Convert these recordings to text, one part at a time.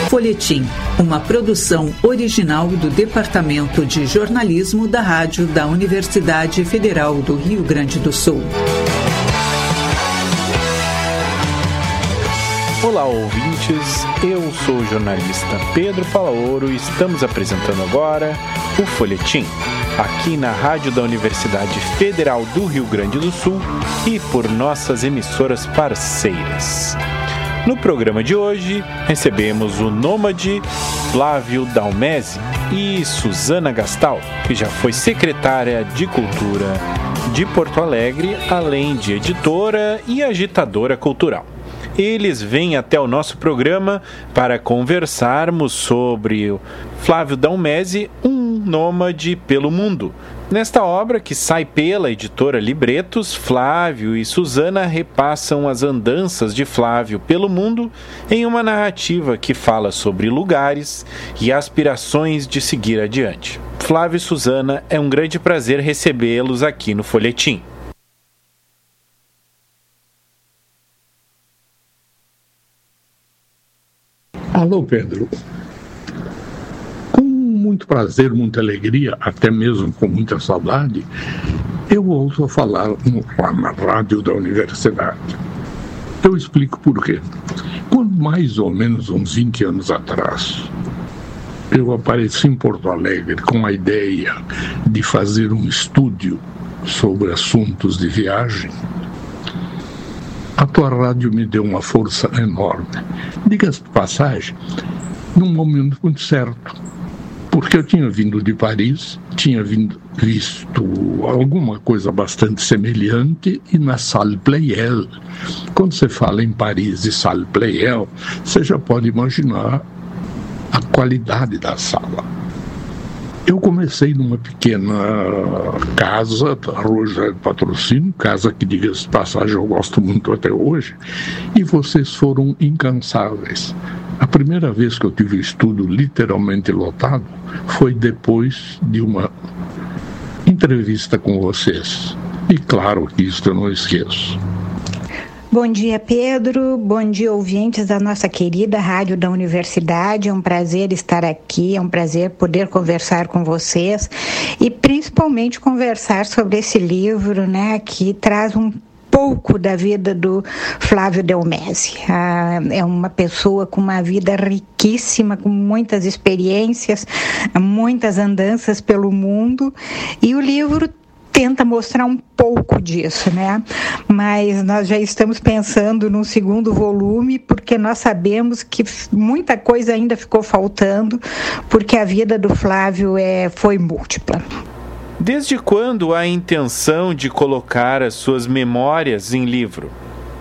Folhetim, uma produção original do Departamento de Jornalismo da Rádio da Universidade Federal do Rio Grande do Sul. Olá, ouvintes. Eu sou o jornalista Pedro Palaoro e estamos apresentando agora o Folhetim, aqui na Rádio da Universidade Federal do Rio Grande do Sul e por nossas emissoras parceiras. No programa de hoje, recebemos o nômade Flávio Dalmezi e Suzana Gastal, que já foi secretária de Cultura de Porto Alegre, além de editora e agitadora cultural. Eles vêm até o nosso programa para conversarmos sobre o Flávio Dalmezi, um nômade pelo mundo. Nesta obra, que sai pela editora Libretos, Flávio e Suzana repassam as andanças de Flávio pelo mundo em uma narrativa que fala sobre lugares e aspirações de seguir adiante. Flávio e Suzana, é um grande prazer recebê-los aqui no Folhetim. Alô, Pedro. Com muito prazer, muita alegria, até mesmo com muita saudade, eu volto a falar lá na rádio da universidade. Eu explico por quê. Quando mais ou menos uns 20 anos atrás, eu apareci em Porto Alegre com a ideia de fazer um estúdio sobre assuntos de viagem, a tua rádio me deu uma força enorme. Diga-se de passagem, num momento muito certo, porque eu tinha vindo de Paris, tinha visto alguma coisa bastante semelhante e na Salle Pleyel. Quando você fala em Paris e Salle Pleyel, você já pode imaginar a qualidade da sala. Eu comecei numa pequena casa, Rua José de Patrocínio, casa que, diga-se de passagem, eu gosto muito até hoje, e vocês foram incansáveis. A primeira vez que eu tive o estúdio literalmente lotado foi depois de uma entrevista com vocês. E claro que isso eu não esqueço. Bom dia, Pedro. Bom dia, ouvintes da nossa querida Rádio da Universidade. É um prazer estar aqui, é um prazer poder conversar com vocês e principalmente conversar sobre esse livro, né, que traz um pouco da vida do Flávio Dalmezi. É uma pessoa com uma vida riquíssima, com muitas experiências, muitas andanças pelo mundo, e o livro tenta mostrar um pouco disso, né? Mas nós já estamos pensando num segundo volume, porque nós sabemos que muita coisa ainda ficou faltando, porque a vida do Flávio foi múltipla. Desde quando há a intenção de colocar as suas memórias em livro?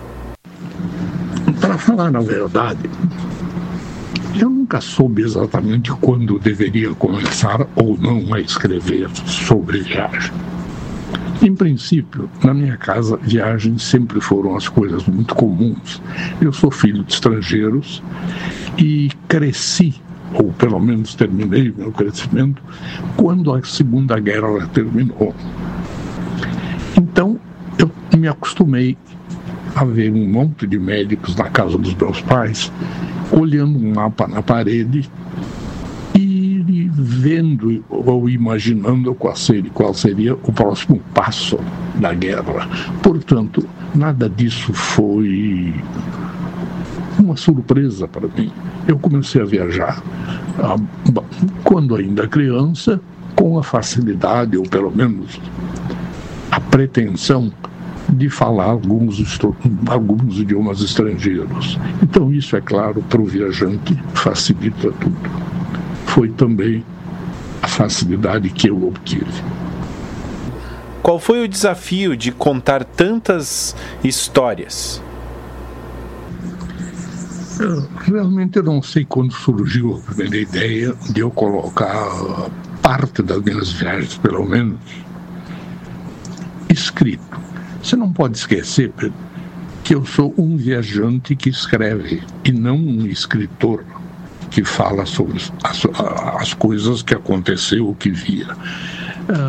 Para falar a verdade, eu nunca soube exatamente quando deveria começar ou não a escrever sobre viagem. Em princípio, na minha casa, viagens sempre foram as coisas muito comuns. Eu sou filho de estrangeiros e cresci, ou pelo menos terminei meu crescimento, quando a Segunda Guerra terminou. Então, eu me acostumei a ver um monte de médicos na casa dos meus pais, olhando um mapa na parede e vendo ou imaginando qual seria o próximo passo da guerra. Portanto, nada disso foi uma surpresa para mim. Eu comecei a viajar quando ainda criança, com a facilidade, ou pelo menos a pretensão, de falar alguns idiomas estrangeiros. Então isso, é claro, para o viajante facilita tudo. Foi também a facilidade que eu obtive. Qual foi o desafio de contar tantas histórias? Realmente eu não sei quando surgiu a primeira ideia de eu colocar parte das minhas viagens, pelo menos, escrito. Você não pode esquecer, Pedro, que eu sou um viajante que escreve e não um escritor que fala sobre as coisas que aconteceu, o que via.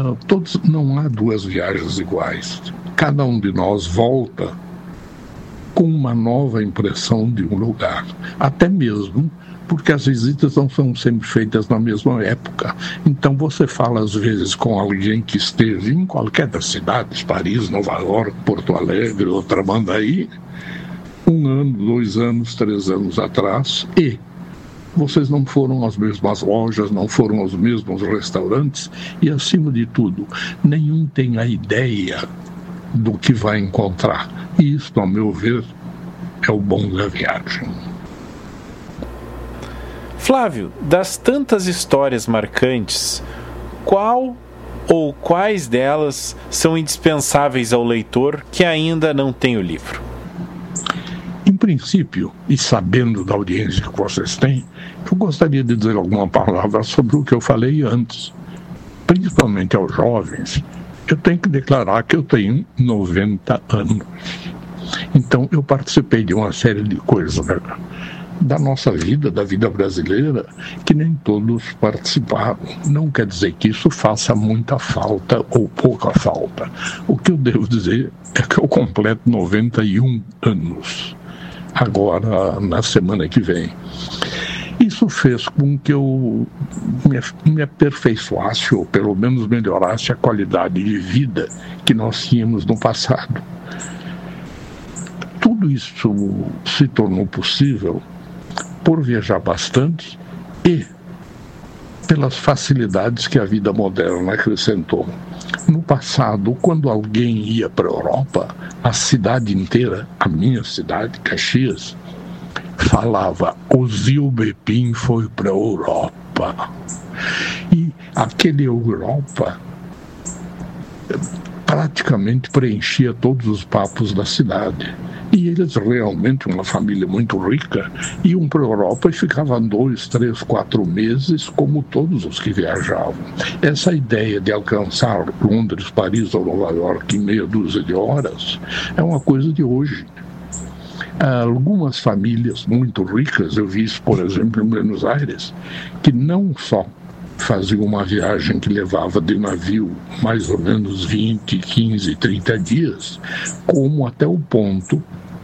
Não há duas viagens iguais. Cada um de nós volta com uma nova impressão de um lugar, até mesmo porque as visitas não são sempre feitas na mesma época. Então você fala às vezes com alguém que esteja em qualquer das cidades, Paris, Nova York, Porto Alegre, ou Tramandaí, 1 ano, 2 anos, 3 anos atrás, e vocês não foram às mesmas lojas, não foram aos mesmos restaurantes, e acima de tudo, nenhum tem a ideia do que vai encontrar. E isso, ao meu ver, é o bom da viagem. Flávio, das tantas histórias marcantes, qual ou quais delas são indispensáveis ao leitor que ainda não tem o livro? Em princípio, e sabendo da audiência que vocês têm, eu gostaria de dizer alguma palavra sobre o que eu falei antes. Principalmente aos jovens, eu tenho que declarar que eu tenho 90 anos. Então, eu participei de uma série de coisas da nossa vida, da vida brasileira, que nem todos participaram. Não quer dizer que isso faça muita falta ou pouca falta. O que eu devo dizer é que eu completo 91 anos, agora na semana que vem. Isso fez com que eu me aperfeiçoasse, ou pelo menos melhorasse a qualidade de vida que nós tínhamos no passado. Tudo isso se tornou possível por viajar bastante e pelas facilidades que a vida moderna acrescentou. No passado, quando alguém ia para a Europa, a cidade inteira, a minha cidade, Caxias, falava: o Zilbepin foi para a Europa. E aquele Europa praticamente preenchia todos os papos da cidade. E eles realmente, uma família muito rica, iam para a Europa e ficavam 2, 3, 4 meses, como todos os que viajavam. Essa ideia de alcançar Londres, Paris ou Nova York em meia dúzia de horas é uma coisa de hoje. Algumas famílias muito ricas, eu vi isso, por exemplo, em Buenos Aires, que não só faziam uma viagem que levava de navio mais ou menos 20, 15, 30 dias, como até o ponto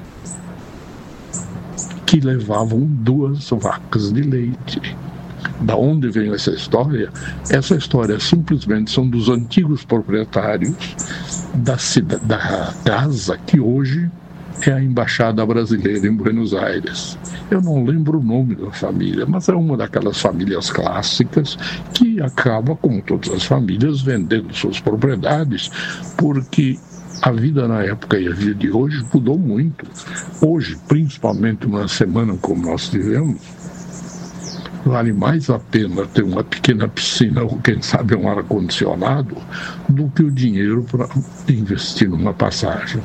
que levavam 2 vacas de leite. Da onde vem essa história? Essa história simplesmente são dos antigos proprietários da casa que hoje é a Embaixada Brasileira em Buenos Aires. Eu não lembro o nome da família, mas é uma daquelas famílias clássicas que acaba, como todas as famílias, vendendo suas propriedades, porque a vida na época e a vida de hoje mudou muito. Hoje, principalmente uma semana como nós tivemos, vale mais a pena ter uma pequena piscina ou, quem sabe, um ar-condicionado do que o dinheiro para investir numa passagem.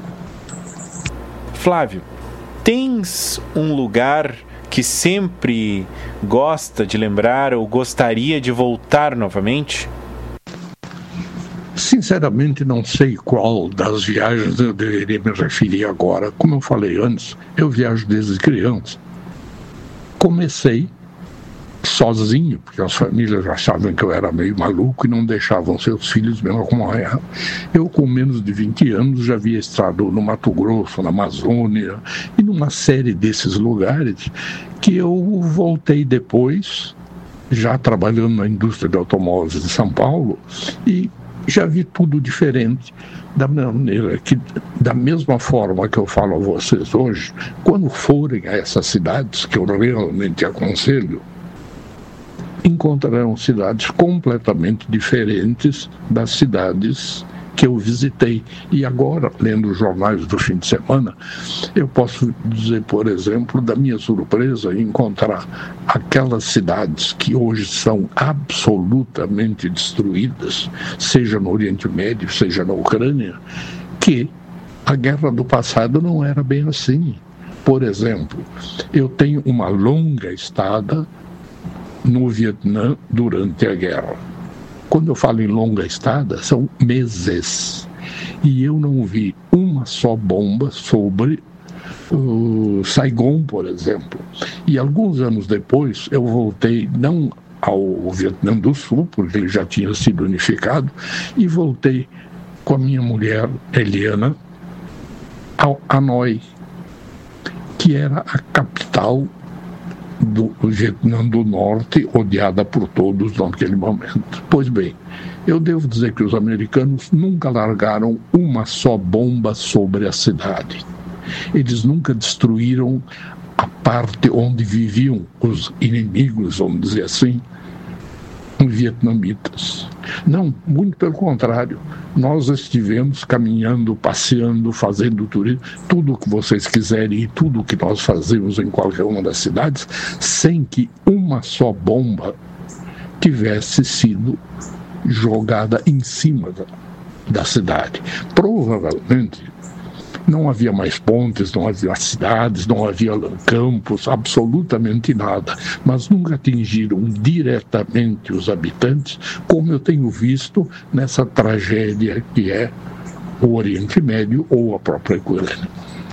Flávio, tens um lugar que sempre gosta de lembrar ou gostaria de voltar novamente? Sinceramente, não sei qual das viagens eu deveria me referir agora. Como eu falei antes, eu viajo desde criança. Comecei sozinho, porque as famílias achavam que eu era meio maluco e não deixavam seus filhos me acompanhar. Eu, com menos de 20 anos, já havia estado no Mato Grosso, na Amazônia e numa série desses lugares que eu voltei depois, já trabalhando na indústria de automóveis de São Paulo, e já vi tudo diferente, da mesma forma que eu falo a vocês hoje. Quando forem a essas cidades, que eu realmente aconselho, encontrarão cidades completamente diferentes das cidades que eu visitei. E agora, lendo os jornais do fim de semana, eu posso dizer, por exemplo, da minha surpresa em encontrar aquelas cidades que hoje são absolutamente destruídas, seja no Oriente Médio, seja na Ucrânia, que a guerra do passado não era bem assim. Por exemplo, eu tenho uma longa estada no Vietnã durante a guerra. Quando eu falo em longa estada, são meses. E eu não vi uma só bomba sobre Saigon, por exemplo. E alguns anos depois, eu voltei, não ao Vietnã do Sul, porque ele já tinha sido unificado, e voltei com a minha mulher, Eliana, ao Hanoi. que era a capital do Vietnã do Norte, odiada por todos naquele momento. Pois bem, eu devo dizer que os americanos nunca largaram uma só bomba sobre a cidade. Eles nunca destruíram a parte onde viviam os inimigos, vamos dizer assim, vietnamitas. Não, muito pelo contrário. Nós estivemos caminhando, passeando, fazendo turismo, tudo o que vocês quiserem e tudo o que nós fazemos em qualquer uma das cidades, sem que uma só bomba tivesse sido jogada em cima da cidade. Provavelmente não havia mais pontes, não havia cidades, não havia campos, absolutamente nada. Mas nunca atingiram diretamente os habitantes, como eu tenho visto nessa tragédia que é o Oriente Médio ou a própria Ucrânia.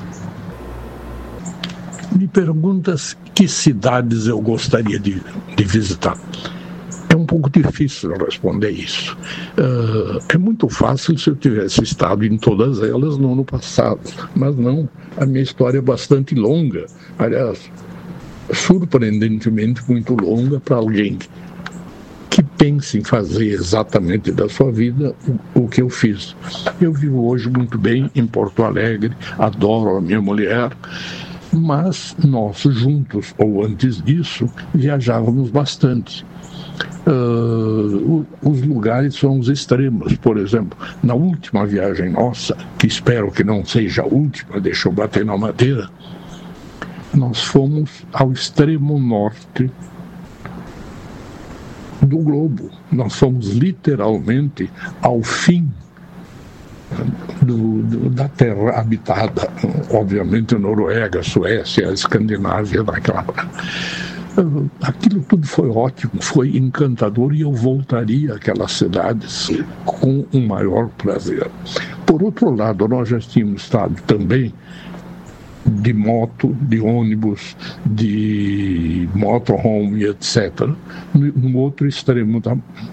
Me perguntas que cidades eu gostaria de visitar. É um pouco difícil responder isso. É muito fácil se eu tivesse estado em todas elas no ano passado, mas não. A minha história é bastante longa, aliás, surpreendentemente muito longa para alguém que pense em fazer exatamente da sua vida o que eu fiz. Eu vivo hoje muito bem em Porto Alegre, adoro a minha mulher, mas nós juntos, ou antes disso, viajávamos bastante. Os lugares são os extremos. Por exemplo, na última viagem nossa, que espero que não seja a última, deixa eu bater na madeira, nós fomos ao extremo norte do globo. Nós fomos literalmente ao fim da terra habitada, obviamente Noruega, Suécia, Escandinávia, daquela. Aquilo tudo foi ótimo, foi encantador e eu voltaria àquelas cidades com o maior prazer. Por outro lado, nós já tínhamos estado também de moto, de ônibus, de motorhome, etc., no outro extremo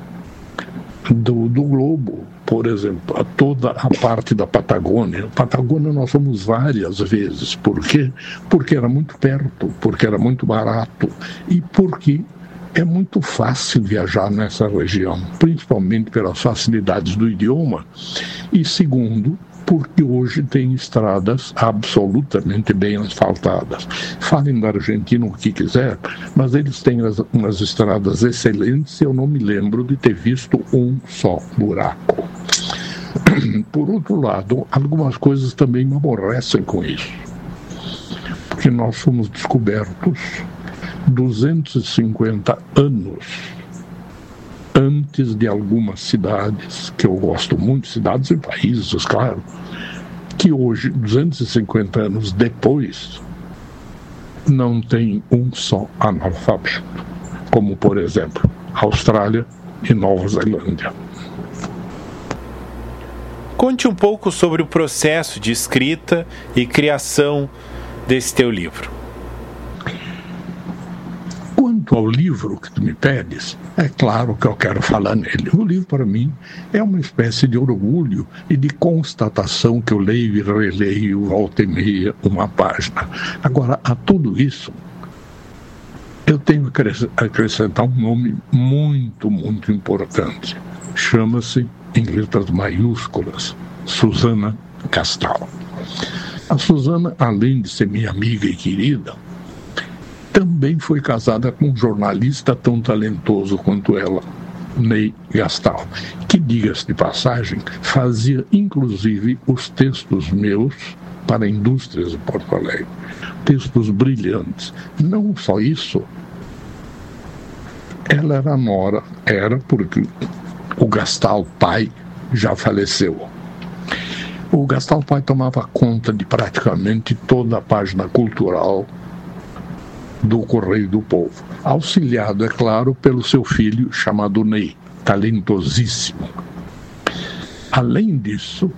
do globo. Por exemplo, toda a parte da Patagônia. Patagônia nós fomos várias vezes. Por quê? Porque era muito perto, porque era muito barato e porque é muito fácil viajar nessa região, principalmente pelas facilidades do idioma e, segundo, porque hoje tem estradas absolutamente bem asfaltadas. Falem da Argentina o que quiser, mas eles têm umas estradas excelentes e eu não me lembro de ter visto um só buraco. Por outro lado, algumas coisas também me aborrecem com isso, porque nós fomos descobertos 250 anos antes de algumas cidades, que eu gosto muito, cidades e países, claro, que hoje, 250 anos depois, não tem um só analfabeto, como, por exemplo, Austrália e Nova Zelândia. Conte um pouco sobre o processo de escrita e criação desse teu livro. Quanto ao livro que tu me pedes, é claro que eu quero falar nele. O livro, para mim, é uma espécie de orgulho e de constatação que eu leio e releio, volta e meia, uma página. Agora, a tudo isso, eu tenho que acrescentar um nome muito, muito importante. Chama-se, em letras maiúsculas, Susana Gastal. A Susana, além de ser minha amiga e querida, também foi casada com um jornalista tão talentoso quanto ela, Ney Gastal, que, diga-se de passagem, fazia inclusive os textos meus para Indústrias de Porto Alegre. Textos brilhantes. Não só isso, ela era nora, porque o Gastal pai já faleceu. O Gastal pai tomava conta de praticamente toda a página cultural do Correio do Povo, auxiliado, é claro, pelo seu filho chamado Ney, talentosíssimo. Além disso,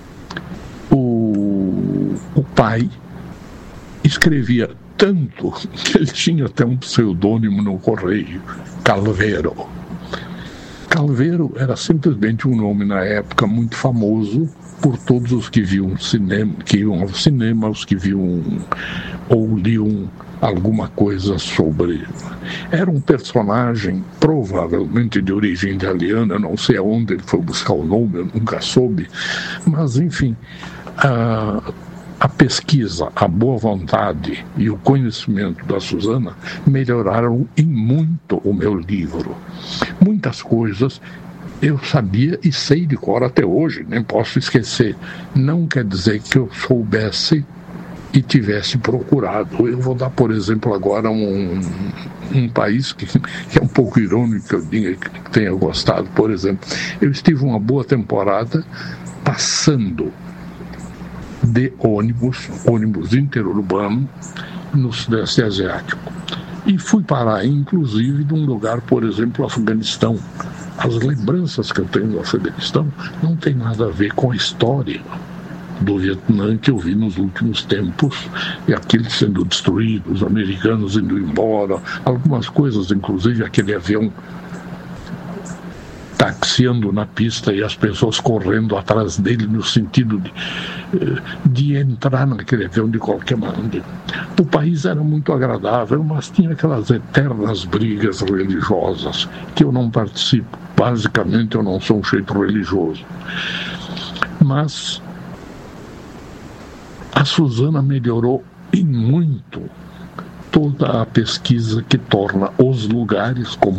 o pai escrevia tanto que ele tinha até um pseudônimo no Correio, Calveiro. Calveiro era simplesmente um nome na época muito famoso por todos os que viam cinema, que iam ao cinema, os que viam ou liam alguma coisa sobre. Era um personagem provavelmente de origem italiana, eu não sei aonde ele foi buscar o nome, eu nunca soube, mas enfim, a pesquisa, a boa vontade e o conhecimento da Suzana melhoraram em muito o meu livro. Muitas coisas eu sabia e sei de cor até hoje, nem posso esquecer. Não quer dizer que eu soubesse e tivesse procurado. Eu vou dar, por exemplo, agora um país que é um pouco irônico que eu diga que tenha gostado. Por exemplo, eu estive uma boa temporada passando de ônibus interurbano no Sudeste Asiático. E fui parar, inclusive, de um lugar, por exemplo, o Afeganistão. As lembranças que eu tenho do Afeganistão não tem nada a ver com a história do Vietnã que eu vi nos últimos tempos, e aquele sendo destruído, os americanos indo embora, algumas coisas, inclusive aquele avião taxiando na pista e as pessoas correndo atrás dele no sentido de entrar naquele avião de qualquer maneira. O país era muito agradável, mas tinha aquelas eternas brigas religiosas que eu não participo. Basicamente, eu não sou um sujeito religioso. Mas a Suzana melhorou em muito toda a pesquisa que torna os lugares como